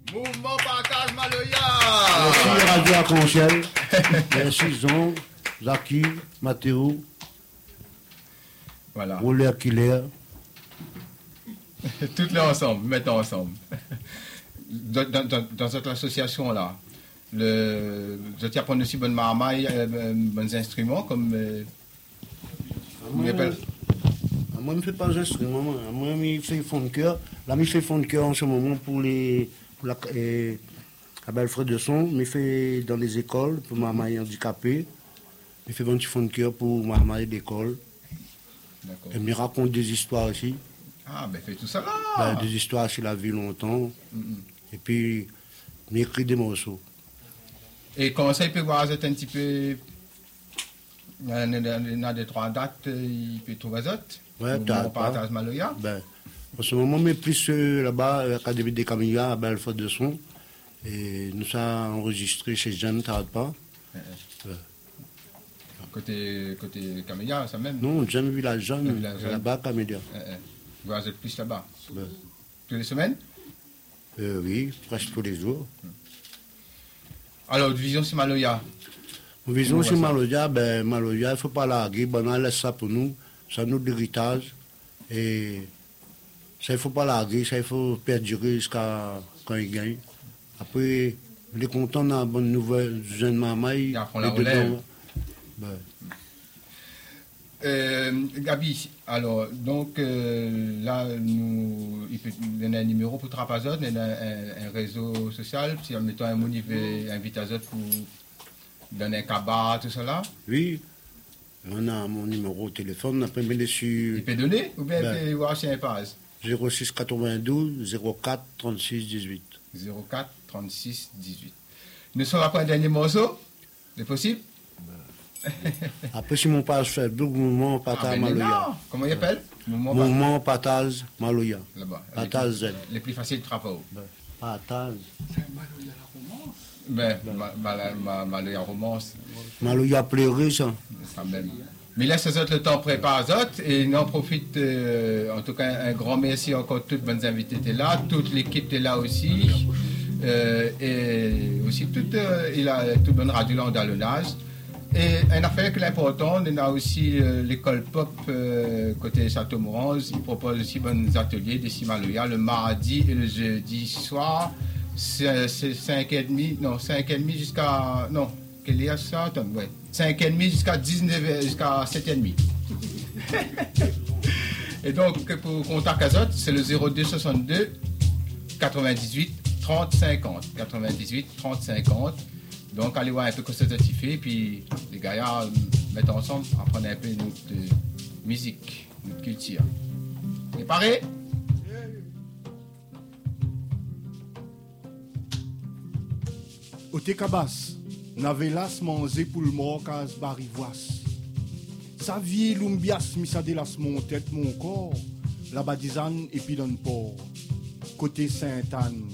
Mouvement Partage Maloya. Merci Radio Arc-en-Ciel. Merci Zon, Zaki, Mathéo. Voilà. Roller Killer. Toutes les ensemble, mettons ensemble. Dans cette association-là, je tiens à prendre aussi bonne marmaille, bons instruments comme. Moi, je ne fais pas d'instruments. Moi, je fais fond de cœur. Là, je fais fond de cœur en ce moment pour la belle frais de son. Je fais dans les écoles pour marmaille handicapée. Je fais un petit fond de cœur pour marmaille d'école. D'accord. Et je raconte des histoires aussi. Ah, ben fais tout ça là. Des histoires sur la vie longtemps. Et puis, j'écris des morceaux. Et comment ça, il peut voir un petit peu. Il y a des 3 dates, il peut trouver ça. Ouais, Mouvement Partage Maloya. Ben, en ce moment, mais plus là-bas, à l'Académie des Camillas, à Belfort de Son. Et nous sommes enregistrés chez Jeanne, t'arrêtes pas. Côté Camélia, ça même. Non, Jeanne Village, Jeanne, là-bas, Camélia. Vous êtes plus là-bas. Ben, Toutes les semaines? oui, presque tous les jours. Alors, division c'est Maloya. Nous visons aussi Maloya, ben Maloya, il ne faut pas larguer, ben on laisse ça pour nous, c'est notre héritage. Et ça, il ne faut pas larguer, ça, il faut perdurer jusqu'à quand il gagne. Après, on est content dans la bonne nouvelle, jeune maman. Il apprend la relève. Ben. Gabi, alors, donc là, il y a un numéro pour Trapazot, il y a un réseau social, si en mettant un mot, il veut inviter Azot pour donner un cabas, tout ça là. Oui, on a mon numéro de téléphone, après, mais dessus. Il peut donner ou bien il peut voir chez un page 06 92 04 36 18. 04 36 18. Nous sommes après un dernier morceau, c'est possible? Après, si mon page Facebook, Mouvement Partage Maloya. Comment il appelle? Mouvement Partage Maloya. Là-bas. Partage Z. Les plus faciles de travail. Partage. C'est Maloya la romance. Maloya romance. Maloya pleurer, ça. Ça même. Mais laisse les autres le temps prépare les autres et n'en profite. En tout cas, un grand merci encore. Toutes bonnes invités étaient là. Toute l'équipe est là aussi. Et aussi, il a toute bonne radio là en Dallonnage. Et une affaire qui est importante, on a aussi l'école pop côté Château-Morance. Il propose aussi bons ateliers des Maloya le mardi et le jeudi soir. C'est 5h30, non, 5h30 jusqu'à. Non, quelle est ça? Ouais. 5h30 jusqu'à 19h, jusqu'à 7h30. Et donc, pour contact Azot, c'est le 02 62 98 30 50. 98 30 50. Donc, allez voir un peu ce que ça fait, puis les gars mettent ensemble, apprendre un peu notre musique, notre culture. Préparé? Au Tekabas, navelas mangé pour le mort cas barivoas. Sa vie lumbias misadelas mon tête mon corps, la badizane et puis dans le port. Côté Sainte-Anne.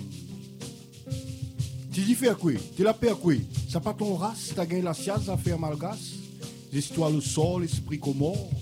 Tu dis faire quoi? Tu la perds quoi? Ça pas ton race, t'as gagné la science à faire malgas? L'histoire le sort, l'esprit commun.